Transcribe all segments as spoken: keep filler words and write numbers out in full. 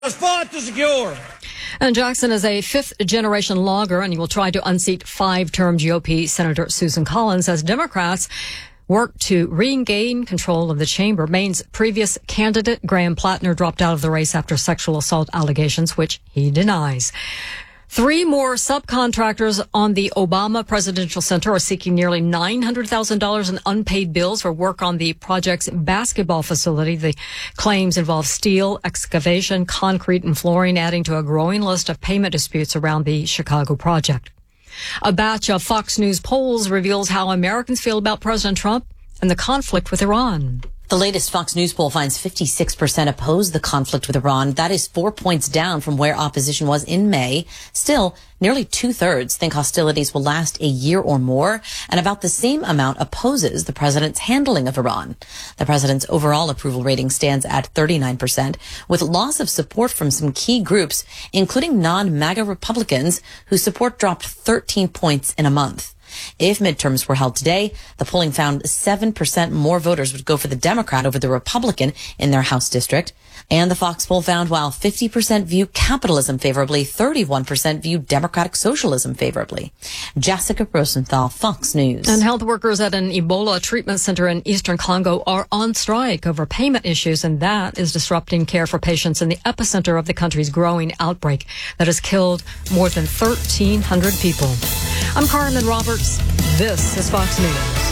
fought to secure. And Jackson is a fifth-generation logger, and he will try to unseat five-term G O P Senator Susan Collins as Democrats work to regain control of the chamber. Maine's previous candidate, Graham Plattner, dropped out of the race after sexual assault allegations, which he denies. Three more subcontractors on the Obama Presidential Center are seeking nearly nine hundred thousand dollars in unpaid bills for work on the project's basketball facility. The claims involve steel, excavation, concrete, and flooring, adding to a growing list of payment disputes around the Chicago project. A batch of Fox News polls reveals how Americans feel about President Trump and the conflict with Iran. The latest Fox News poll finds fifty-six percent oppose the conflict with Iran. That is four points down from where opposition was in May. Still, nearly two-thirds think hostilities will last a year or more, and about the same amount opposes the president's handling of Iran. The president's overall approval rating stands at thirty-nine percent, with loss of support from some key groups, including non-MAGA Republicans, whose support dropped thirteen points in a month. If midterms were held today, the polling found seven percent more voters would go for the Democrat over the Republican in their House district. And the Fox poll found while fifty percent view capitalism favorably, thirty-one percent view democratic socialism favorably. Jessica Rosenthal, Fox News. And health workers at an Ebola treatment center in eastern Congo are on strike over payment issues, and that is disrupting care for patients in the epicenter of the country's growing outbreak that has killed more than thirteen hundred people. I'm Carmen Roberts. This is Fox News.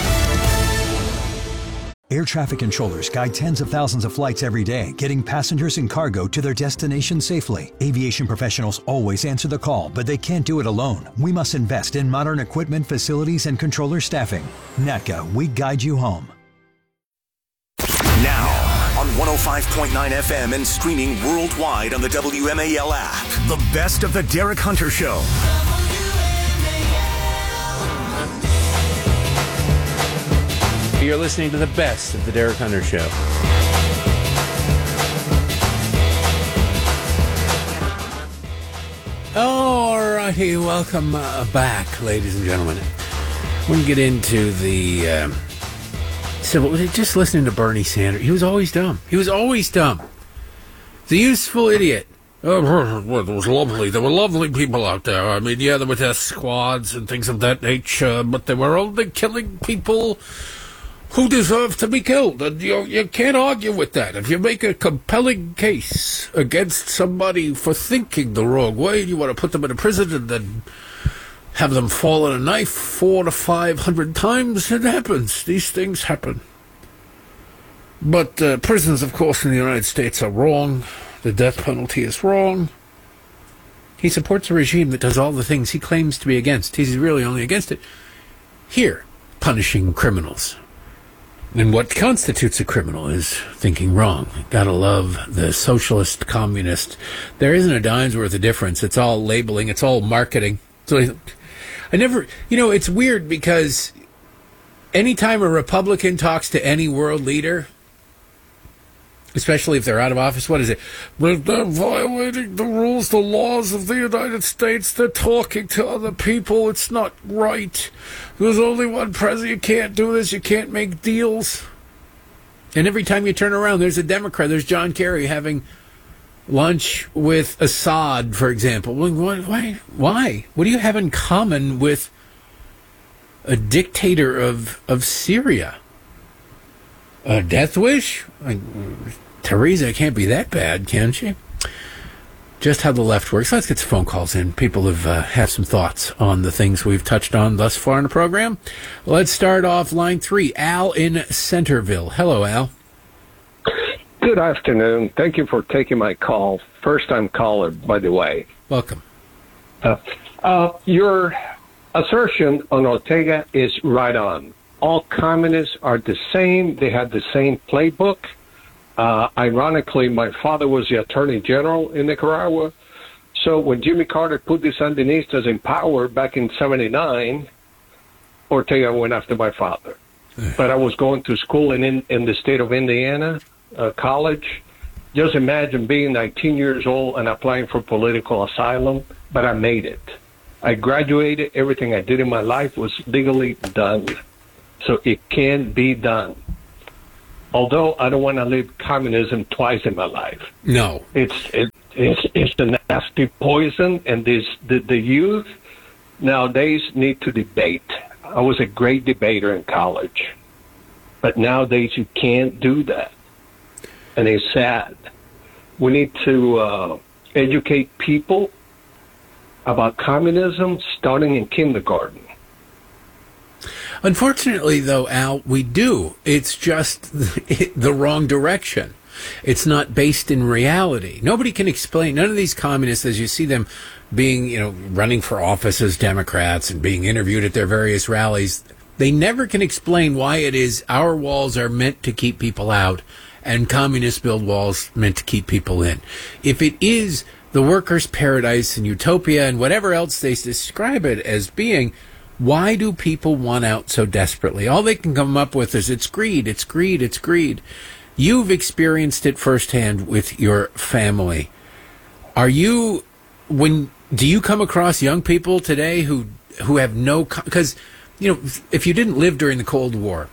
Air traffic controllers guide tens of thousands of flights every day, getting passengers and cargo to their destination safely. Aviation professionals always answer the call, but they can't do it alone. We must invest in modern equipment, facilities, and controller staffing. N A T C A, we guide you home. Now, on one oh five point nine F M and streaming worldwide on the W M A L app, the best of the Derek Hunter Show. You're listening to the best of the Derek Hunter Show. All righty, welcome uh, back, ladies and gentlemen. We're going to get into the um, civil. Just listening to Bernie Sanders, he was always dumb. He was always dumb. The useful idiot. Oh, well, it was lovely. There were lovely people out there. I mean, yeah, there were death squads and things of that nature, but they were only killing people who deserve to be killed, and you, you can't argue with that. If you make a compelling case against somebody for thinking the wrong way, you want to put them in a prison and then have them fall on a knife four to five hundred times, it happens. These things happen. But uh, prisons, of course, in the United States are wrong. The death penalty is wrong. He supports a regime that does all the things he claims to be against. He's really only against it here, punishing criminals. And what constitutes a criminal is thinking wrong. Gotta love the socialist, communist. There isn't a dime's worth of difference. It's all labeling. It's all marketing. So I never, you know, it's weird because anytime a Republican talks to any world leader, especially if they're out of office, what is it? They're violating the rules, the laws of the United States. They're talking to other people. It's not right. There's only one president. You can't do this. You can't make deals. And every time you turn around, there's a Democrat. There's John Kerry having lunch with Assad, for example. Why? Why? What do you have in common with a dictator of, of Syria? A death wish? Like, Theresa can't be that bad, can she? Just how the left works. Let's get some phone calls in. People have uh, have some thoughts on the things we've touched on thus far in the program. Let's start off line three. Al in Centerville. Hello, Al. Good afternoon. Thank you for taking my call. First-time caller, by the way. Welcome. Uh, uh, your assertion on Ortega is right on. All communists are the same. They had the same playbook. Uh, ironically, my father was the attorney general in Nicaragua. So when Jimmy Carter put the Sandinistas in power back in seventy-nine, Ortega went after my father. But I was going to school in, in, in the state of Indiana, uh, college. Just imagine being nineteen years old and applying for political asylum, but I made it. I graduated. Everything I did in my life was legally done. So it can be done. although I don't want to live communism twice in my life. No. It's it, it's it's a nasty poison, and this the, the youth nowadays need to debate. I was a great debater in college, but nowadays you can't do that, and it's sad. We need to uh, educate people about communism starting in kindergarten. Unfortunately, though, Al, we do. It's just the wrong direction. It's not based in reality. Nobody can explain. None of these communists, as you see them being, you know, running for office as Democrats and being interviewed at their various rallies, they never can explain why it is our walls are meant to keep people out and communists build walls meant to keep people in. If it is the workers' paradise and utopia and whatever else they describe it as being, why do people want out so desperately? All they can come up with is it's greed, it's greed, it's greed. You've experienced it firsthand with your family. Are you, when, do you come across young people today who, who have no, because, you know, if you didn't live during the Cold War,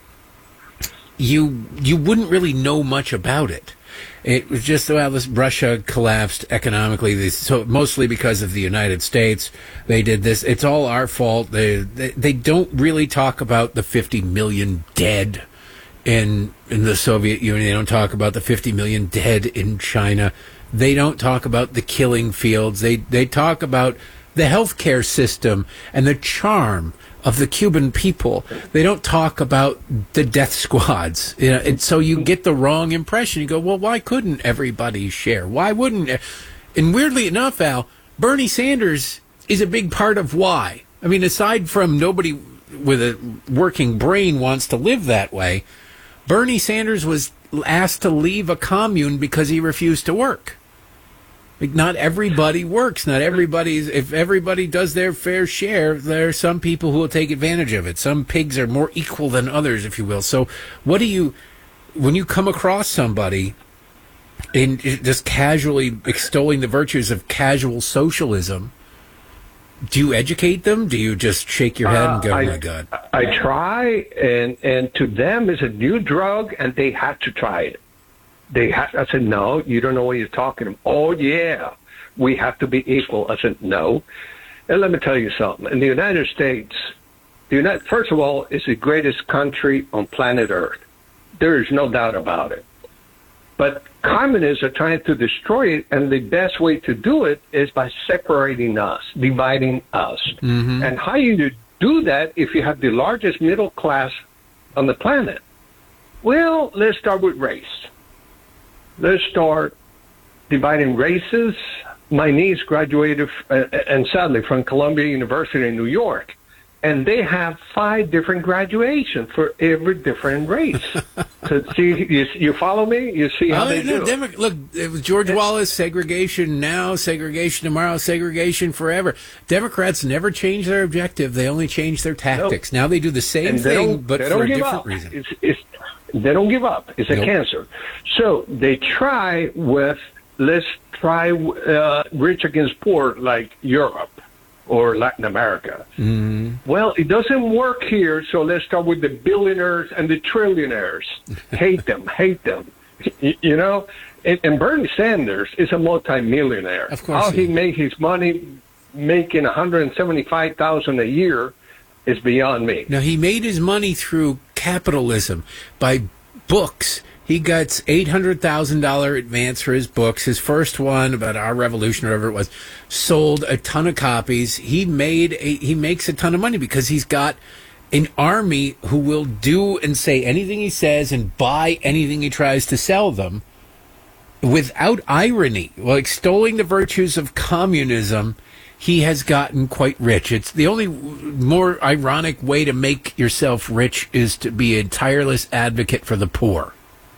you, you wouldn't really know much about it. It was just, well, this Russia collapsed economically, so mostly because of the United States. They did this. It's all our fault. They, they they don't really talk about the fifty million dead in in the Soviet Union. They don't talk about the fifty million dead in China. They don't talk about the killing fields. They they talk about the healthcare system and the charm of the Cuban people. They don't talk about the death squads, you know, and so you get the wrong impression. You go, well, why couldn't everybody share? Why wouldn't? And weirdly enough, Al, Bernie Sanders is a big part of why. I mean, aside from nobody with a working brain wants to live that way, Bernie Sanders was asked to leave a commune because he refused to work. Like, not everybody works. Not everybody's. If everybody does their fair share, there are some people who will take advantage of it. Some pigs are more equal than others, if you will. So, what do you, when you come across somebody in just casually extolling the virtues of casual socialism, do you educate them? Do you just shake your head and go, uh, I, "Oh my God"? I try, and and to them it's a new drug, and they have to try it. They ha- I said, no, you don't know what you're talking about. Oh, yeah, we have to be equal. I said, no. And let me tell you something. In the United States, the United, first of all, it's the greatest country on planet Earth. There is no doubt about it. But communists are trying to destroy it, and the best way to do it is by separating us, dividing us. Mm-hmm. And how you do that if you have the largest middle class on the planet? Well, let's start with race. Let's start dividing races. My niece graduated, uh, and sadly, from Columbia University in New York, and they have five different graduations for every different race. So, see, you, you follow me? You see how oh, they no, do Demo- Look, it was George Wallace, segregation now, segregation tomorrow, segregation forever. Democrats never change their objective. They only change their tactics. Nope. Now they do the same and thing, but for a different up. reason. It's, it's, they don't give up. It's a nope. cancer. So they try with, let's try uh, rich against poor like Europe or Latin America. Mm. Well, it doesn't work here, so let's start with the billionaires and the trillionaires. Hate them, hate them. You know? And, and Bernie Sanders is a multimillionaire. Of course. How he made his money making one hundred seventy-five thousand dollars a year is beyond me. Now, he made his money through capitalism by books. He got eight hundred thousand dollars advance for his books. His first one about our revolution, or whatever it was, sold a ton of copies. He made a, he makes a ton of money because he's got an army who will do and say anything he says and buy anything he tries to sell them without irony. While extolling the virtues of communism, he has gotten quite rich. It's the only more ironic way to make yourself rich is to be a tireless advocate for the poor.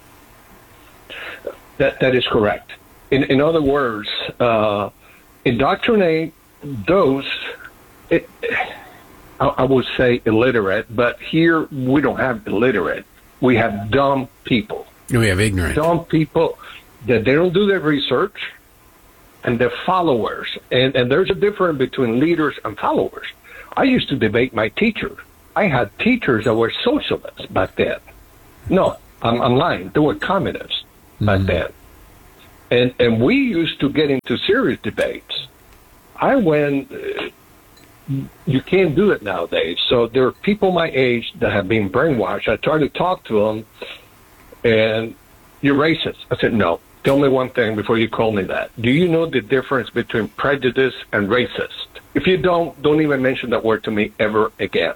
That that is correct. In in other words, uh, indoctrinate those, it, I, I would say illiterate, but here we don't have illiterate. We have dumb people. We have ignorant. Dumb people that they don't do their research, and they're followers. And, and there's a difference between leaders and followers. I used to debate my teacher. I had teachers that were socialists back then. No, I'm, I'm lying. They were communists mm-hmm. back then. And, and we used to get into serious debates. I went, uh, you can't do it nowadays. So there are people my age that have been brainwashed. I tried to talk to them, and you're racist. I said, no. Tell me one thing before you call me that. Do you know the difference between prejudice and racist? If you don't, don't even mention that word to me ever again.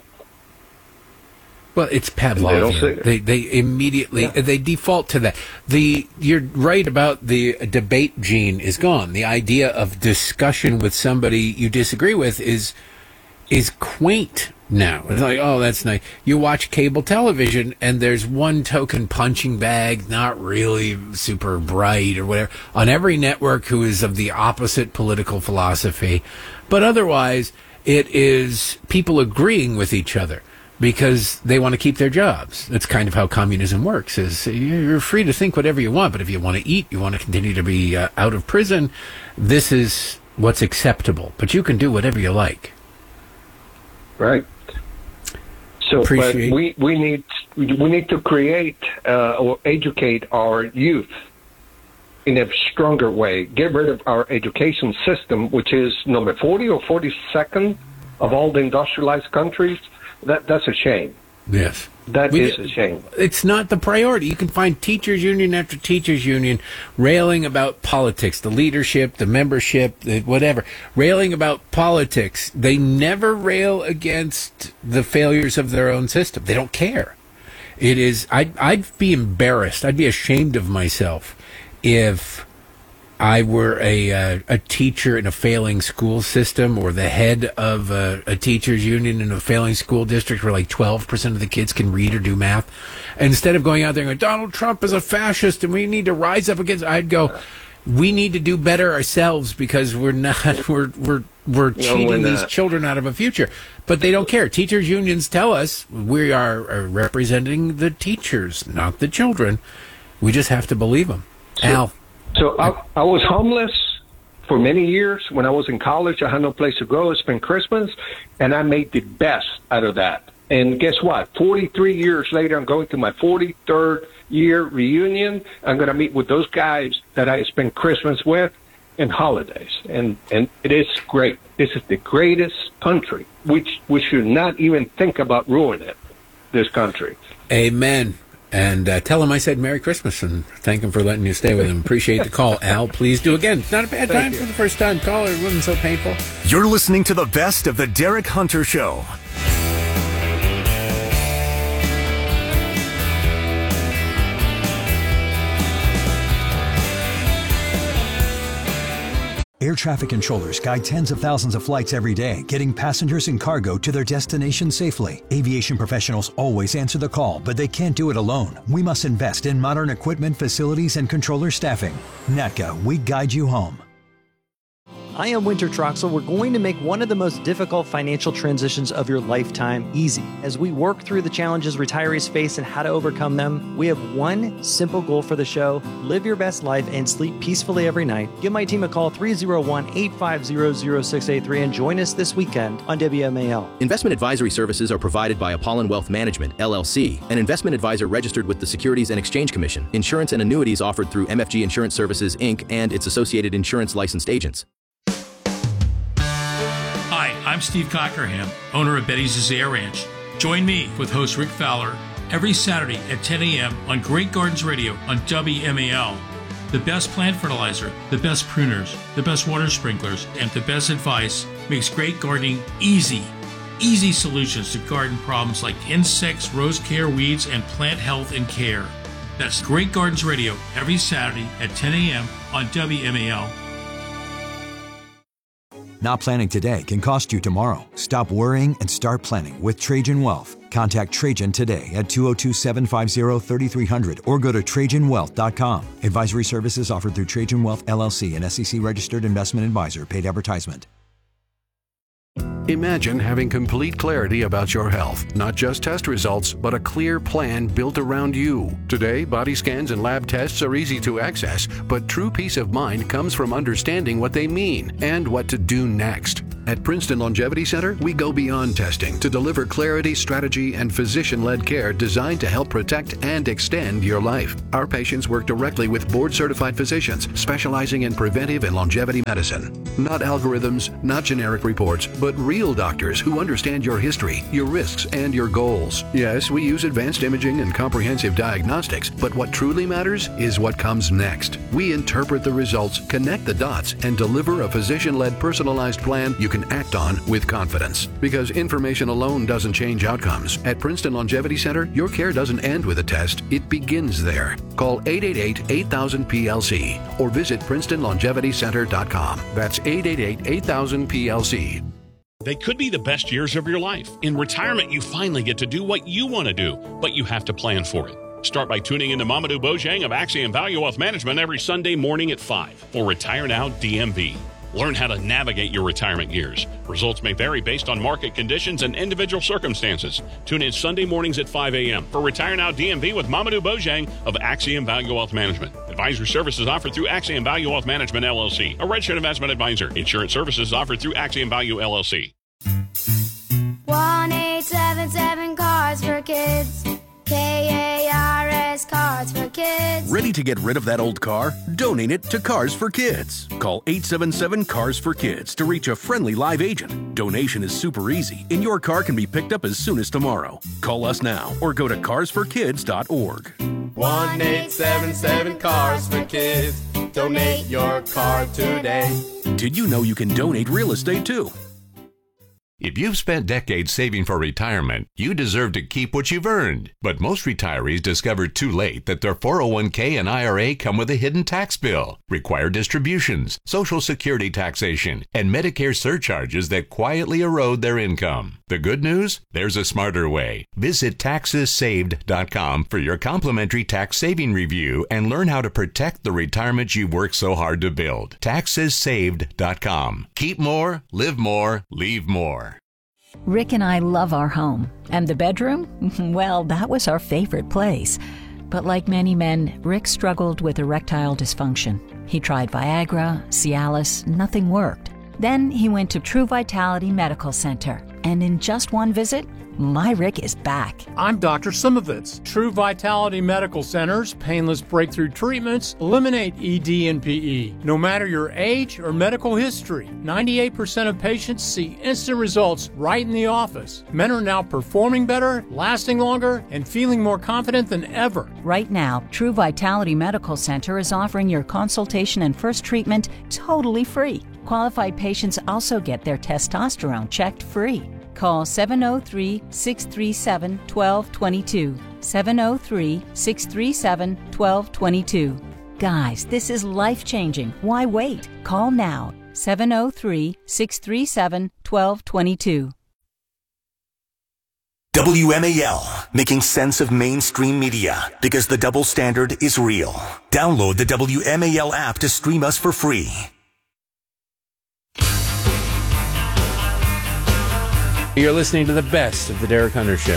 Well, it's Pavlovian. They, they they immediately yeah. they default to that. The you're right about the debate gene is gone. The idea of discussion with somebody you disagree with is is quaint now. It's like, oh, that's nice. You watch cable television, and there's one token punching bag, not really super bright or whatever, on every network who is of the opposite political philosophy. But otherwise, it is people agreeing with each other because they want to keep their jobs. That's kind of how communism works. Is you're free to think whatever you want, but if you want to eat, you want to continue to be uh, out of prison, this is what's acceptable. But you can do whatever you like. Right. So but we, we need we need to create uh, or educate our youth in a stronger way. Get rid of our education system, which is number forty or forty-second of all the industrialized countries. That that's a shame. Yes. That we, is a shame. It's not the priority. You can find teachers union after teachers union railing about politics, the leadership, the membership, the whatever, railing about politics. They never rail against the failures of their own system. They don't care. It is, I'd, I'd be embarrassed. I'd be ashamed of myself if I were a uh, a teacher in a failing school system, or the head of a, a teachers union in a failing school district where like twelve percent of the kids can read or do math. And instead of going out there and going, Donald Trump is a fascist and we need to rise up against, I'd go, we need to do better ourselves because we're not, we're, we're, we're cheating no, these children out of a future. But they don't care. Teachers unions tell us we are representing the teachers, not the children. We just have to believe them. So, Al. So I, I was homeless for many years. When I was in college, I had no place to go. I spent Christmas, and I made the best out of that. And guess what? forty-three years later, I'm going to my forty-third year reunion. I'm going to meet with those guys that I spent Christmas with and holidays. And, and it is great. This is the greatest country. We, we should not even think about ruining it, this country. Amen. And uh, tell him I said Merry Christmas and thank him for letting you stay with him. Appreciate the call, Al. Please do again. It's not a bad time for the first time caller. It wasn't so painful. You're listening to the best of the Derek Hunter Show. Air traffic controllers guide tens of thousands of flights every day, getting passengers and cargo to their destination safely. Aviation professionals always answer the call, but they can't do it alone. We must invest in modern equipment, facilities, and controller staffing. N A T C A, we guide you home. I am Winter Troxel. We're going to make one of the most difficult financial transitions of your lifetime easy. As we work through the challenges retirees face and how to overcome them, we have one simple goal for the show: live your best life and sleep peacefully every night. Give my team a call, three oh one, eight five zero, zero six eight three, and join us this weekend on W M A L. Investment advisory services are provided by Apollon Wealth Management, L L C, an investment advisor registered with the Securities and Exchange Commission. Insurance and annuities offered through M F G Insurance Services, Incorporated, and its associated insurance licensed agents. Hi, I'm Steve Cockerham, owner of Betty's Azalea Ranch. Join me with host Rick Fowler every Saturday at ten a.m. on Great Gardens Radio on W M A L. The best plant fertilizer, the best pruners, the best water sprinklers, and the best advice makes great gardening easy. Easy solutions to garden problems like insects, rose care, weeds, and plant health and care. That's Great Gardens Radio every Saturday at ten a.m. on W M A L. Not planning today can cost you tomorrow. Stop worrying and start planning with Trajan Wealth. Contact Trajan today at two oh two, seven five zero, three three zero zero or go to Trajan Wealth dot com. Advisory services offered through Trajan Wealth, L L C, an S E C-registered investment advisor. Paid advertisement. Imagine having complete clarity about your health, not just test results, but a clear plan built around you. Today, body scans and lab tests are easy to access, but true peace of mind comes from understanding what they mean and what to do next. At Princeton Longevity Center, we go beyond testing to deliver clarity, strategy, and physician-led care designed to help protect and extend your life. Our patients work directly with board-certified physicians specializing in preventive and longevity medicine. Not algorithms, not generic reports, but real doctors who understand your history, your risks, and your goals. Yes, we use advanced imaging and comprehensive diagnostics, but what truly matters is what comes next. We interpret the results, connect the dots, and deliver a physician-led personalized plan you can act on with confidence. Because information alone doesn't change outcomes. At Princeton Longevity Center, your care doesn't end with a test, it begins there. Call eight eight eight, eight thousand, P L C or visit princeton longevity center dot com. That's eight eight eight, eight thousand, P L C. They could be the best years of your life. In retirement, you finally get to do what you want to do, but you have to plan for it. Start by tuning into Mamadou Bojang of Axiom Value Wealth Management every Sunday morning at five for Retire Now D M V. Learn how to navigate your retirement years. Results may vary based on market conditions and individual circumstances. Tune in Sunday mornings at five a.m. for Retire Now D M V with Mamadou Bojang of Axiom Value Wealth Management. Advisory services offered through Axiom Value Wealth Management, L L C, a registered investment advisor. Insurance services offered through Axiom Value, L L C. one eight seven seven Cars for Kids. K A R S Cars for Kids. Ready to get rid of that old car? Donate it to Cars for Kids. Call eight seven seven, Cars for Kids to reach a friendly live agent. Donation is super easy, and your car can be picked up as soon as tomorrow. Call us now or go to cars for kids dot org. one eight seven seven Cars for Kids. Donate your car today. Did you know you can donate real estate too? If you've spent decades saving for retirement, you deserve to keep what you've earned. But most retirees discover too late that their four oh one k and I R A come with a hidden tax bill, required distributions, Social Security taxation, and Medicare surcharges that quietly erode their income. The good news? There's a smarter way. Visit taxes saved dot com for your complimentary tax saving review and learn how to protect the retirement you've worked so hard to build. taxes saved dot com. Keep more, live more, leave more. Rick and I love our home. And the bedroom? Well, that was our favorite place. But like many men, Rick struggled with erectile dysfunction. He tried Viagra, Cialis, nothing worked. Then he went to True Vitality Medical Center. And in just one visit, my Rick is back. I'm Doctor Simovitz. True Vitality Medical Center's painless breakthrough treatments eliminate E D and P E. No matter your age or medical history, ninety-eight percent of patients see instant results right in the office. Men are now performing better, lasting longer, and feeling more confident than ever. Right now, True Vitality Medical Center is offering your consultation and first treatment totally free. Qualified patients also get their testosterone checked free. Call seven oh three, six three seven, one two two two. seven oh three, six three seven, one two two two. Guys, this is life-changing. Why wait? Call now. seven oh three, six three seven, one two two two. W M A L, making sense of mainstream media because the double standard is real. Download the W M A L app to stream us for free. You're listening to the best of the Derek Hunter Show.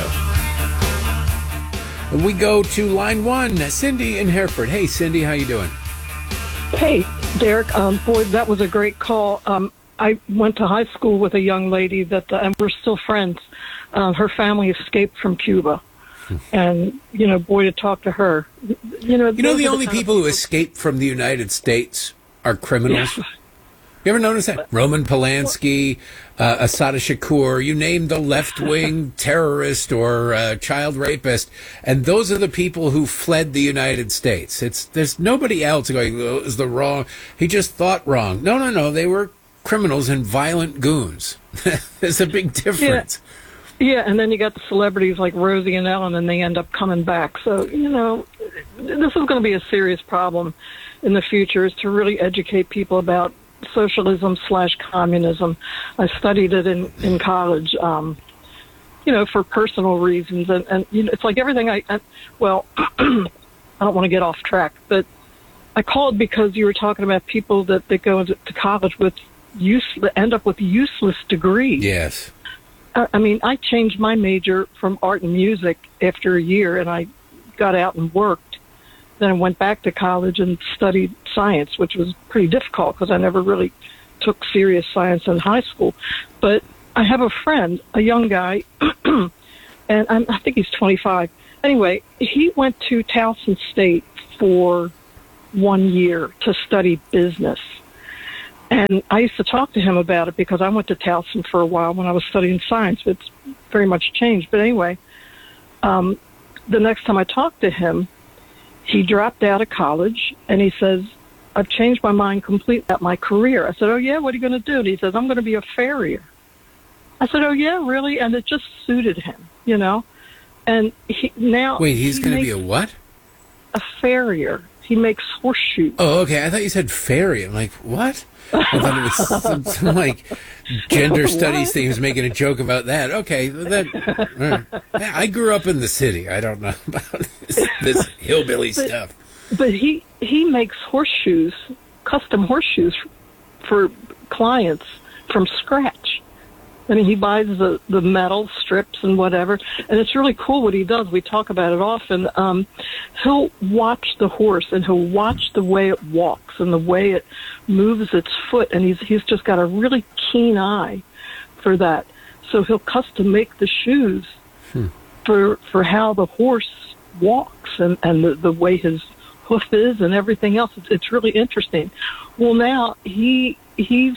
We go to line one, Cindy in Hereford. Hey, Cindy, how you doing? Hey, Derek. Um, boy, that was a great call. Um, I went to high school with a young lady that, uh, and we're still friends. Uh, her family escaped from Cuba, and you know, boy, to talk to her. You know, you know, the only the people who escape from the United States are criminals. Yeah. You ever notice that? Roman Polanski, uh, Assata Shakur, you name the left-wing terrorist or uh, child rapist, and those are the people who fled the United States. It's there's nobody else going, oh, is the wrong, he just thought wrong. No, no, no, they were criminals and violent goons. There's a big difference. Yeah. yeah, and then you got the celebrities like Rosie and Ellen, and they end up coming back. So, you know, this is going to be a serious problem in the future, is to really educate people about socialism slash communism. I studied it in, in college, um, you know, for personal reasons. And, and you know, it's like everything I, I well, I don't want to get off track, but I called because you were talking about people that, that go into to college with use, that end up with useless degrees. Yes. I, I mean, I changed my major from art and music after a year, and I got out and worked. Then I went back to college and studied science, which was pretty difficult because I never really took serious science in high school. But I have a friend, a young guy, and I'm, I think he's twenty-five. Anyway, he went to Towson State for one year to study business. And I used to talk to him about it because I went to Towson for a while when I was studying science. It's very much changed. But anyway, um, the next time I talked to him, he dropped out of college, and he says, I've changed my mind completely about my career. I said, oh, yeah, what are you going to do? And he says, I'm going to be a farrier. I said, oh, yeah, really? And it just suited him, you know? And he, now... Wait, he's he going to be makes a what? A farrier. He makes horseshoes. Oh, okay. I thought you said fairy. I'm like, what? I thought it was some, some like gender studies thing. He was making a joke about that. Okay, that. Right. I grew up in the city. I don't know about this, this hillbilly but, stuff. But he he makes horseshoes, custom horseshoes for clients from scratch. I mean, he buys the, the metal strips and whatever, and it's really cool what he does. We talk about it often. Um, he'll watch the horse, and he'll watch the way it walks and the way it moves its foot, and he's he's just got a really keen eye for that. So he'll custom make the shoes hmm. for for how the horse walks and, and the, the way his hoof is and everything else. It's, it's really interesting. Well, now he he's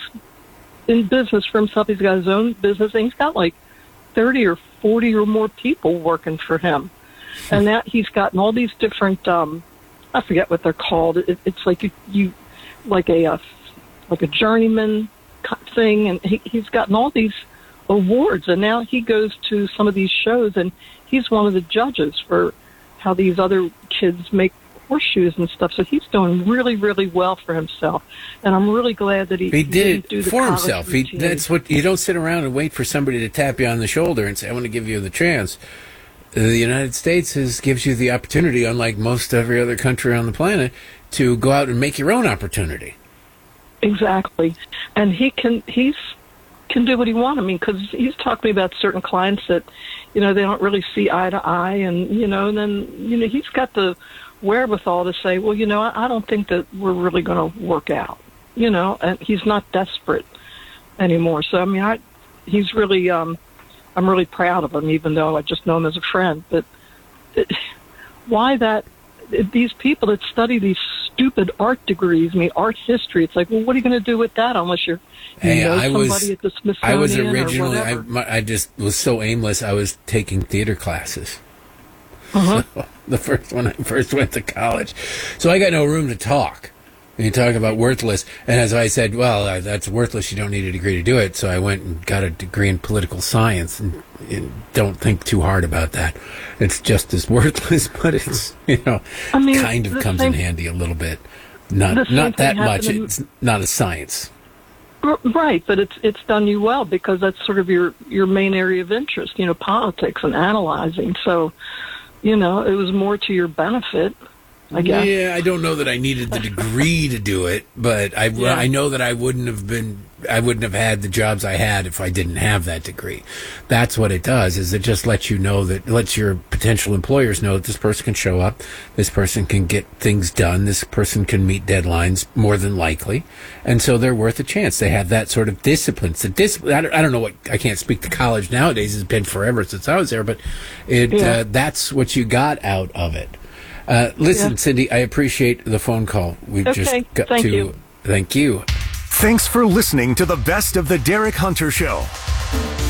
in business for himself. He's got his own business, and he's got like thirty or forty or more people working for him. And that he's gotten all these different, um, I forget what they're called. It, it's like you, you like a, uh, like a journeyman thing. And he, he's gotten all these awards, and now he goes to some of these shows, and he's one of the judges for how these other kids make horseshoes and stuff. So he's doing really, really well for himself, and I'm really glad that he, he did do it the for himself. He, routine. that's what you don't sit around and wait for somebody to tap you on the shoulder and say, "I want to give you the chance." The United States is, gives you the opportunity, unlike most every other country on the planet, to go out and make your own opportunity. Exactly, and he can he's can do what he wants. I mean, because he's talked to me about certain clients that, you know, they don't really see eye to eye, and you know, and then you know, he's got the wherewithal to say, well, you know, I, I don't think that we're really going to work out, you know, and he's not desperate anymore. So, I mean, I, he's really, um, I'm really proud of him, even though I just know him as a friend. But it, why that, these people that study these stupid art degrees, I mean, art history, it's like, well, what are you going to do with that unless you're, you hey, know, I somebody was, at the Smithsonian I was originally, or I, whatever. my, I just was so aimless, I was taking theater classes. Uh-huh. So, the first when I first went to college, so I got no room to talk. And you talk about worthless, and as I said, well, uh, that's worthless. You don't need a degree to do it. So I went and got a degree in political science, and, and don't think too hard about that. It's just as worthless, but it's you know I mean, kind of comes same, in handy a little bit. the Not same not that thing much. happened in- It's not a science. R- Right, but it's it's done you well because that's sort of your, your main area of interest, you know, politics and analyzing. So, you know, it was more to your benefit, I guess. Yeah, I don't know that I needed the degree to do it, but I, Yeah. I know that I wouldn't have been, I wouldn't have had the jobs I had if I didn't have that degree. That's what it does, is it just lets you know that, lets your potential employers know that this person can show up, this person can get things done, this person can meet deadlines more than likely, and so they're worth a chance. They have that sort of discipline. It's a discipline. I don't, I don't know what, I can't speak to college nowadays. It's been forever since I was there, but it, Yeah. uh, that's what you got out of it. Uh, listen, Yeah. Cindy, I appreciate the phone call. We've Okay, just got thank to. you. Thank you. Thanks for listening to the best of the Derek Hunter Show.